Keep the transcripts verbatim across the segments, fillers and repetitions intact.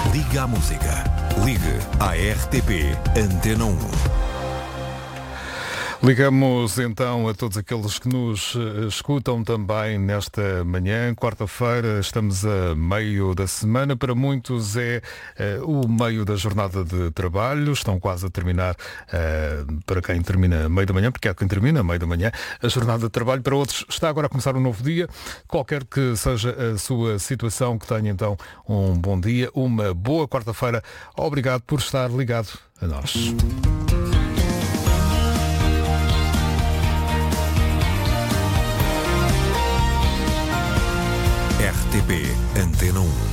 Liga à música. Ligue à R T P Antena um. Ligamos então a todos aqueles que nos escutam também nesta manhã, quarta-feira, estamos a meio da semana, para muitos é uh, o meio da jornada de trabalho, estão quase a terminar, uh, para quem termina a meio da manhã, porque há quem termina a meio da manhã, a jornada de trabalho, para outros está agora a começar um novo dia, qualquer que seja a sua situação, que tenha então um bom dia, uma boa quarta-feira, obrigado por estar ligado a nós. R T P Antena um.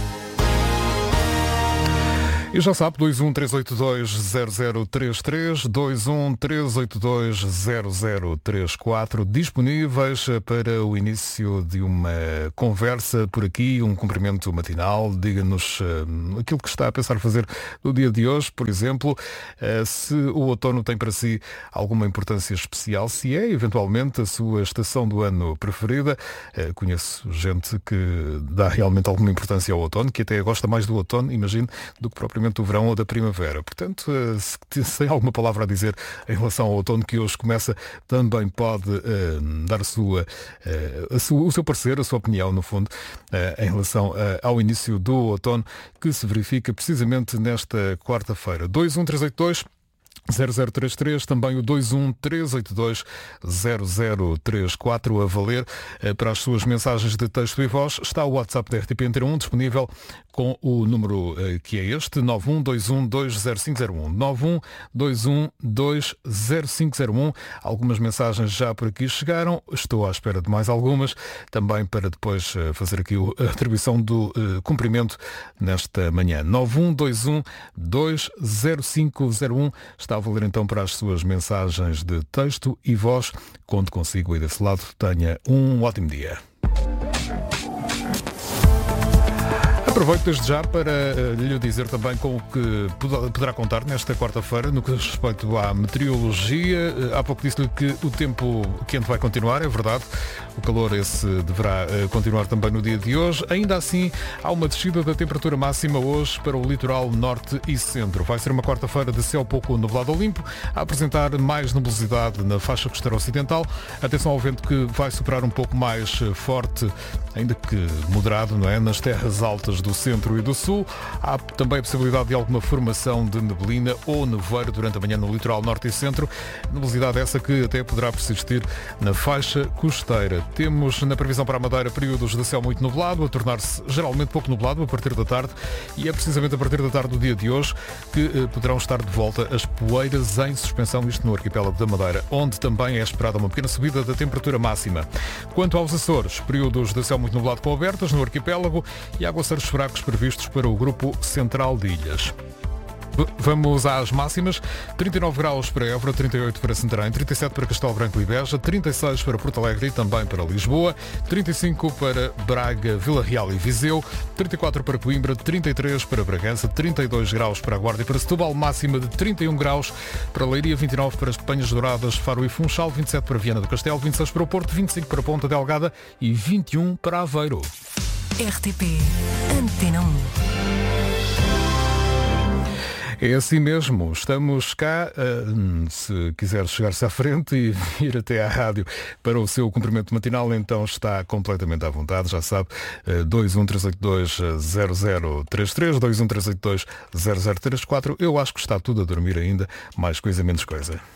E já sabe, dois um três oito dois zero zero três três, dois um três oito dois zero zero três quatro, disponíveis para o início de uma conversa por aqui, um cumprimento matinal. Diga-nos uh, aquilo que está a pensar fazer no dia de hoje, por exemplo, uh, se o outono tem para si alguma importância especial, se é eventualmente a sua estação do ano preferida. Uh, conheço gente que dá realmente alguma importância ao outono, que até gosta mais do outono, imagino, do que propriamente do verão ou da primavera. Portanto, se tem alguma palavra a dizer em relação ao outono que hoje começa, também pode uh, dar a sua, uh, a sua, o seu parecer, a sua opinião, no fundo, uh, em relação uh, ao início do outono, que se verifica precisamente nesta quarta-feira. dois um três oito dois zero zero três três, também o dois um três oito dois zero zero três quatro a valer uh, para as suas mensagens de texto e voz. Está o WhatsApp da R T P Antena um disponível com o número uh, que é este, nove um dois um dois zero cinco zero um, nove um dois um dois zero cinco zero um. Algumas mensagens já por aqui chegaram, estou à espera de mais algumas, também para depois uh, fazer aqui a atribuição do uh, cumprimento nesta manhã. nove um dois um dois zero cinco zero um está a valer então para as suas mensagens de texto e voz. Conto consigo e desse lado. Tenha um ótimo dia. Aproveito desde já para uh, lhe dizer também com o que poderá contar nesta quarta-feira no que diz respeito à meteorologia. Uh, há pouco disse-lhe que o tempo quente vai continuar, é verdade. O calor esse deverá uh, continuar também no dia de hoje. Ainda assim, há uma descida da temperatura máxima hoje para o litoral norte e centro. Vai ser uma quarta-feira de céu pouco nublado ou limpo, a apresentar mais nebulosidade na faixa costeira ocidental. Atenção ao vento que vai superar um pouco mais forte, ainda que moderado, não é? Nas terras altas do centro e do sul. Há também a possibilidade de alguma formação de neblina ou nevoeiro durante a manhã no litoral norte e centro. Nebulosidade essa que até poderá persistir na faixa costeira. Temos na previsão para a Madeira períodos de céu muito nublado, a tornar-se geralmente pouco nublado a partir da tarde, e é precisamente a partir da tarde do dia de hoje que eh, poderão estar de volta as poeiras em suspensão, isto no arquipélago da Madeira, onde também é esperada uma pequena subida da temperatura máxima. Quanto aos Açores, períodos de céu muito nublado com abertas no arquipélago e aguaceiros fracos previstos para o grupo central de ilhas. Vamos às máximas. trinta e nove graus para Évora, trinta e oito para Santarém, trinta e sete para Castelo Branco e Beja, trinta e seis para Porto Alegre e também para Lisboa, trinta e cinco para Braga, Vila Real e Viseu, trinta e quatro para Coimbra, trinta e três para Bragança, trinta e dois graus para a Guarda e para Setúbal, máxima de trinta e um graus para Leiria, vinte e nove para Espanhas Douradas, Faro e Funchal, vinte e sete para Viana do Castelo, vinte e seis para o Porto, vinte e cinco para Ponta Delgada e vinte e um para Aveiro. R T P Antena um. É assim mesmo, estamos cá, uh, se quiser chegar-se à frente e vir até à rádio para o seu cumprimento matinal, então está completamente à vontade, já sabe, uh, dois um três oito dois zero zero três três, dois um três oito dois zero zero três quatro, eu acho que está tudo a dormir ainda, mais coisa menos coisa.